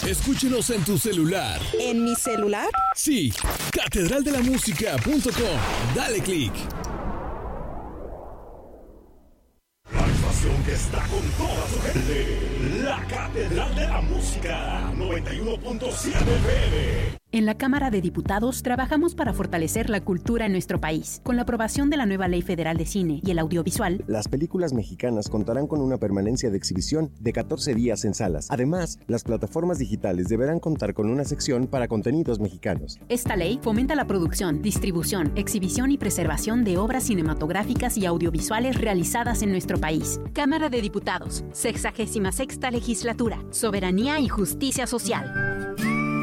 Escúchenos en tu celular. ¿En mi celular? Sí, catedraldelamusica.com. Dale click. La estación que está con toda su gente. La Catedral de la Música. 91.7 FM. En la Cámara de Diputados trabajamos para fortalecer la cultura en nuestro país. Con la aprobación de la nueva Ley Federal de Cine y el Audiovisual, las películas mexicanas contarán con una permanencia de exhibición de 14 días en salas. Además, las plataformas digitales deberán contar con una sección para contenidos mexicanos. Esta ley fomenta la producción, distribución, exhibición y preservación de obras cinematográficas y audiovisuales realizadas en nuestro país. Cámara de Diputados, 66ª Legislatura, Soberanía y Justicia Social.